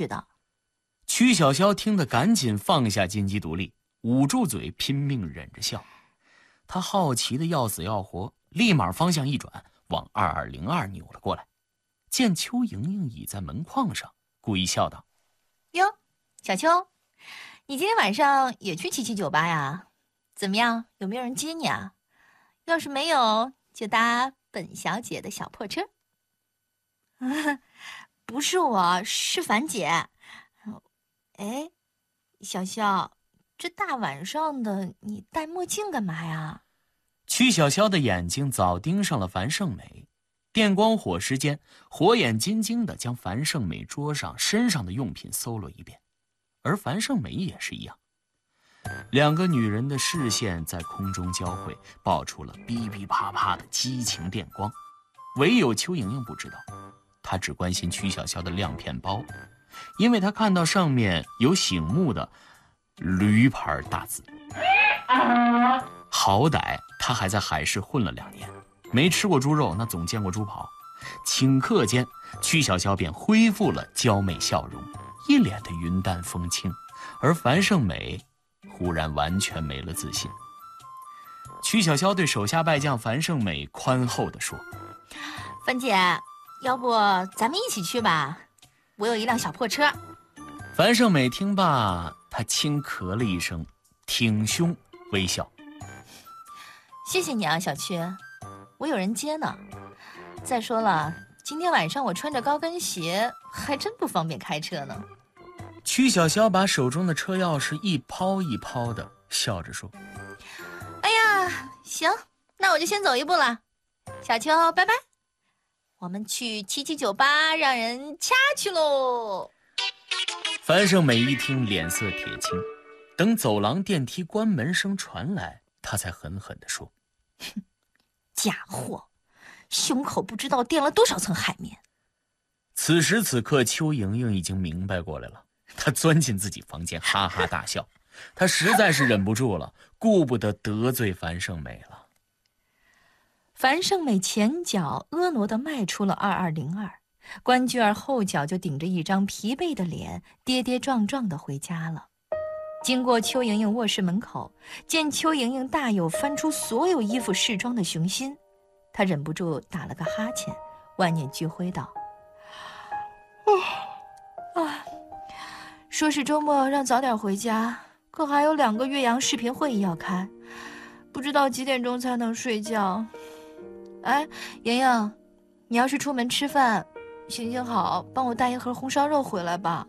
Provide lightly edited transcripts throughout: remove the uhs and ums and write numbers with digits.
去的。 曲小潇听得赶紧放下金鸡独立，捂住嘴拼命忍着笑。他好奇的要死要活，立马方向一转，往2202扭了过来。见邱莹莹倚在门框上，故意笑道： 哟，小邱，你今天晚上也去7798呀？怎么样，有没有人接你啊？要是没有，就搭本小姐的小破车。不是我，是樊姐。哎，小肖，这大晚上的你戴墨镜干嘛呀？ 曲小潇的眼睛早盯上了樊胜美，电光火石间，火眼金睛地将樊胜美桌上身上的用品搜了一遍，而樊胜美也是一样。两个女人的视线在空中交汇，爆出了噼噼啪啪的激情电光。唯有邱莹莹不知道，她只关心曲小潇的亮片包，因为她看到上面有醒目的驴牌大字。好歹她还在海市混了2年，没吃过猪肉，那总见过猪跑。顷刻间，曲小潇便恢复了娇媚笑容，一脸的云淡风轻，而樊胜美忽然完全没了自信。曲小潇对手下败将樊胜美宽厚地说： 樊姐，要不咱们一起去吧，我有一辆小破车。 樊胜美听罢，她轻咳了一声，挺胸微笑： 谢谢你啊，小曲，我有人接呢。再说了，今天晚上我穿着高跟鞋，还真不方便开车呢。 曲小潇把手中的车钥匙一抛一抛的，笑着说： 哎呀，行，那我就先走一步了。小秋，拜拜，我们去7798让人掐去喽。 樊胜美一听，脸色铁青，等走廊电梯关门声传来，她才狠狠地说： 哼，假货，胸口不知道垫了多少层海绵。 此时此刻，邱莹莹已经明白过来了，她钻进自己房间，哈哈大笑。她实在是忍不住了，顾不得得罪樊胜美了。 樊胜美前脚婀娜地迈出了2202，关雎儿后脚就顶着一张疲惫的脸，跌跌撞撞地回家了。经过邱莹莹卧室门口，见邱莹莹大有翻出所有衣服试装的雄心，她忍不住打了个哈欠，万念俱灰道：说是周末让早点回家，可还有2个岳阳视频会议要开，不知道几点钟才能睡觉。哎，莹莹，你要是出门吃饭，行行好，帮我带一盒红烧肉回来吧。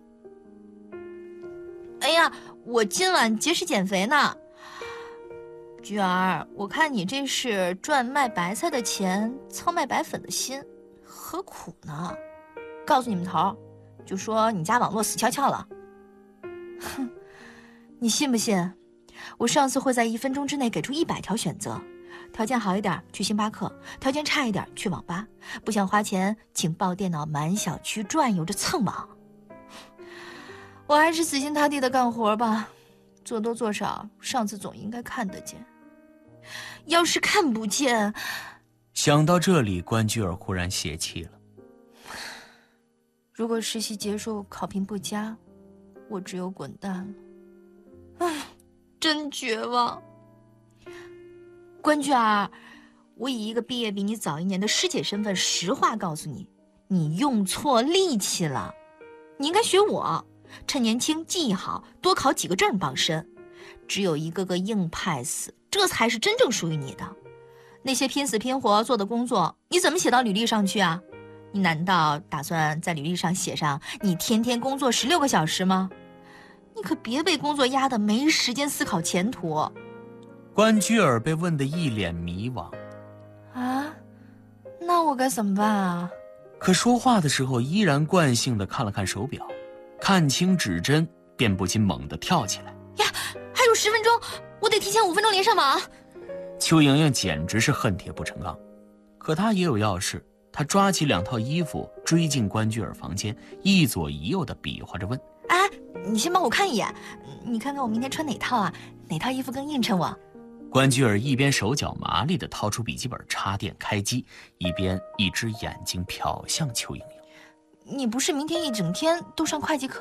哎呀，我今晚节食减肥呢。菊儿，我看你这是赚卖白菜的钱，操卖白粉的心，何苦呢？告诉你们头，就说你家网络死翘翘了。哼，你信不信？我上次会在1分钟之内给出100条选择，条件好一点去星巴克，条件差一点去网吧，不想花钱请抱电脑满小区转悠着蹭网。我还是死心塌地的干活吧，做多做少，上次总应该看得见。要是看不见…… 想到这里，关雎儿忽然泄气了。 如果实习结束考评不佳，我只有滚蛋了。唉，真绝望。关雎儿，我以一个毕业比你早1年的师姐身份，实话告诉你，你用错力气了。你应该学我，趁年轻记忆好，多考几个证傍身。只有一个个硬 pass， 这才是真正属于你的。那些拼死拼活做的工作，你怎么写到履历上去啊？你难道打算在履历上写上你天天工作16个小时吗？你可别被工作压得没时间思考前途。 关雎儿被问得一脸迷惘。 啊，那我该怎么办啊？ 可说话的时候依然惯性地看了看手表，看清指针便不禁猛地跳起来。 呀，还有10分钟，我得提前5分钟连上网。 邱莹莹简直是恨铁不成钢，可她也有要事。她抓起2套衣服追进关雎儿房间，一左一右地比划着问： 哎，你先帮我看一眼，你看看我明天穿哪套啊？哪套衣服更映衬我？ 关雎儿一边手脚麻利地掏出笔记本插电开机，一边一只眼睛瞟向邱莹莹。 你不是明天一整天都上会计课